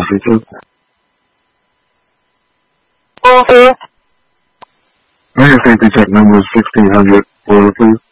feature. Okay. May your safety check number is 1600, order please.